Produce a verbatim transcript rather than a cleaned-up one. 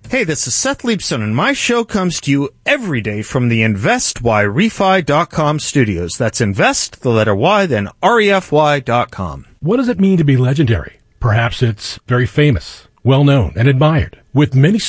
Hey, this is Seth Leibson, and my show comes to you every day from the invest y refi dot com studios. That's invest, the letter Y, then R E F Y dot com. What does it mean to be legendary? Perhaps it's very famous, well-known, and admired, with many